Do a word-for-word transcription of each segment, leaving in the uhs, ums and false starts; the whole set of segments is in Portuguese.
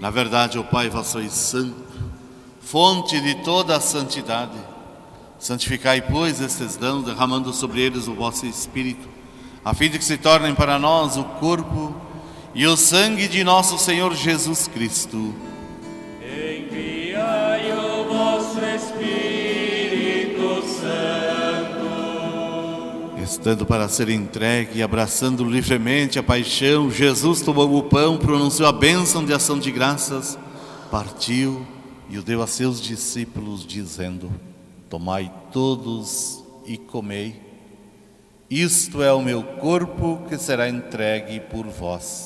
Na verdade, ó Pai, vós sois santo, fonte de toda a santidade. Santificai, pois, estes dons, derramando sobre eles o vosso Espírito, a fim de que se tornem para nós o corpo e o sangue de nosso Senhor Jesus Cristo. Enviai o vosso Espírito Santo. Estando para ser entregue e abraçando livremente a paixão, Jesus tomou o pão, pronunciou a bênção de ação de graças, partiu e o deu a seus discípulos, dizendo: tomai todos e comei. Isto é o meu corpo que será entregue por vós.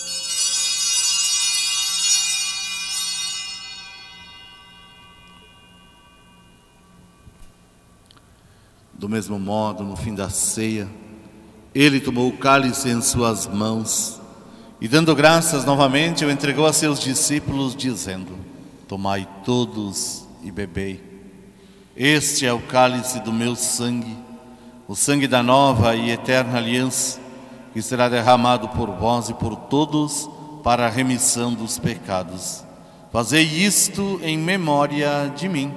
Do mesmo modo, no fim da ceia, ele tomou o cálice em suas mãos e, dando graças novamente, o entregou a seus discípulos, dizendo: tomai todos e bebei. Este é o cálice do meu sangue, o sangue da nova e eterna aliança, que será derramado por vós e por todos para a remissão dos pecados. Fazei isto em memória de mim.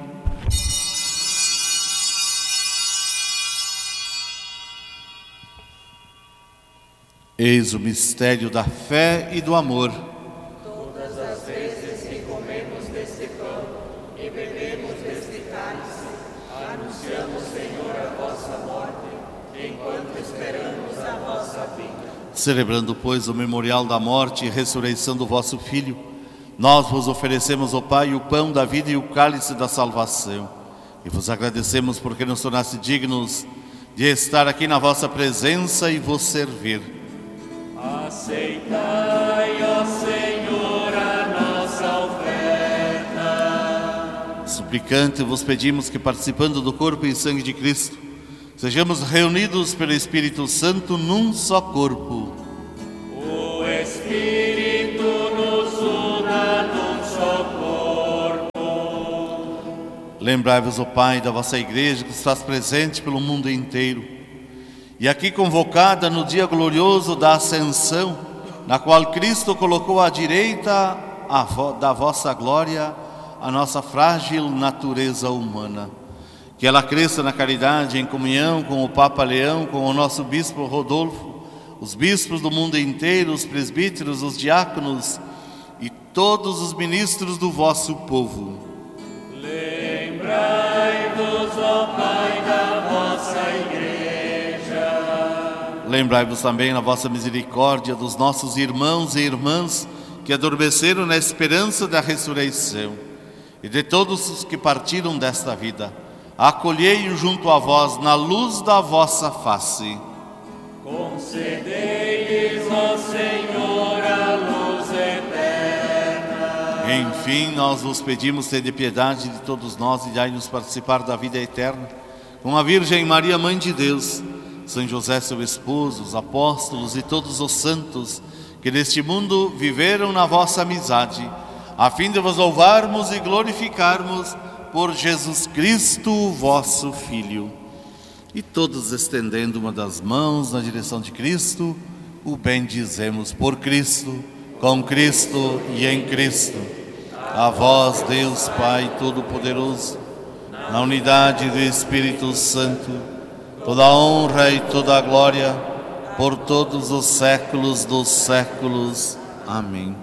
Eis o mistério da fé e do amor. Todas as vezes que comemos deste pão e bebemos deste cálice, anunciamos, Senhor, a vossa morte, enquanto esperamos a vossa vinda. Celebrando, pois, o memorial da morte e ressurreição do vosso Filho, nós vos oferecemos, ó Pai, o pão da vida e o cálice da salvação. E vos agradecemos porque nos tornaste dignos de estar aqui na vossa presença e vos servir. Aceitai, ó Senhor, a nossa oferta. Suplicante, vos pedimos que, participando do corpo e sangue de Cristo, sejamos reunidos pelo Espírito Santo num só corpo. O Espírito nos una num só corpo. Lembrai-vos, ó Pai, da vossa Igreja que estás presente pelo mundo inteiro, e aqui convocada no dia glorioso da Ascensão, na qual Cristo colocou à direita a vo- da vossa glória a nossa frágil natureza humana. Que ela cresça na caridade, em comunhão com o Papa Leão, com o nosso Bispo Rodolfo, os bispos do mundo inteiro, os presbíteros, os diáconos e todos os ministros do vosso povo. Lembrai-vos, ó Pai, da vossa Igreja. Lembrai-vos também, na vossa misericórdia, dos nossos irmãos e irmãs que adormeceram na esperança da ressurreição, e de todos os que partiram desta vida. Acolhei-o junto a vós na luz da vossa face. Concedei-lhes, ó Senhor, a luz eterna. Enfim, nós vos pedimos, tende piedade de todos nós e dai-nos participar da vida eterna com a Virgem Maria, Mãe de Deus, São José, seu esposo, os apóstolos e todos os santos que neste mundo viveram na vossa amizade, a fim de vos louvarmos e glorificarmos por Jesus Cristo, vosso Filho. E todos, estendendo uma das mãos na direção de Cristo, o bendizemos: por Cristo, com Cristo e em Cristo. A vós, Deus Pai Todo-Poderoso, na unidade do Espírito Santo, toda a honra e toda a glória, por todos os séculos dos séculos. Amém.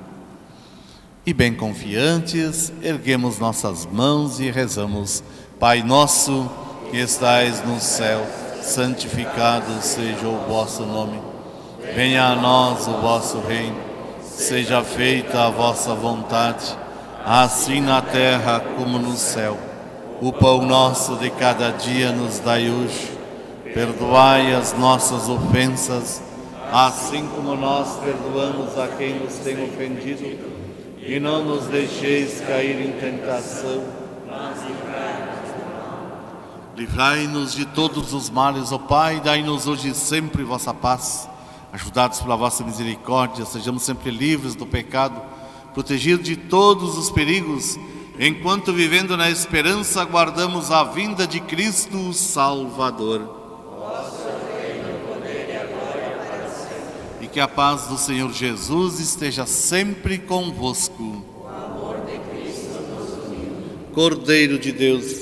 E bem confiantes, erguemos nossas mãos e rezamos: Pai nosso, que estais no céu, santificado seja o vosso nome. Venha a nós o vosso reino. Seja feita a vossa vontade, assim na terra como no céu. O pão nosso de cada dia nos dai hoje. Perdoai as nossas ofensas, assim como nós perdoamos a quem nos tem ofendido. E não nos deixeis cair em tentação, mas livrai-nos do mal. Livrai-nos de todos os males, ó Pai, dai-nos hoje sempre vossa paz. Ajudados pela vossa misericórdia, sejamos sempre livres do pecado, protegidos de todos os perigos, enquanto, vivendo na esperança, aguardamos a vinda de Cristo o Salvador. E que a paz do Senhor Jesus esteja sempre convosco. Cordeiro de Deus,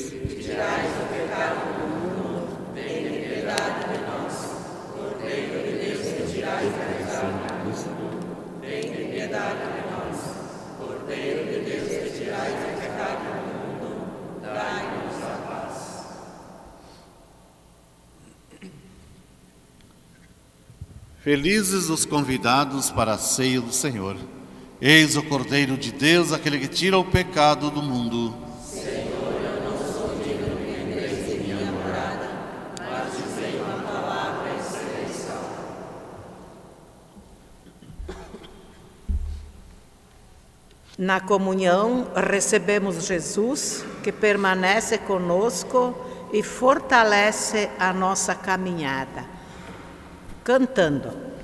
felizes os convidados para a ceia do Senhor. Eis o Cordeiro de Deus, aquele que tira o pecado do mundo. Senhor, eu não sou digno que entreis em minha morada, mas dizei uma palavra e serei salvo. Na comunhão, recebemos Jesus, que permanece conosco e fortalece a nossa caminhada. Cantando.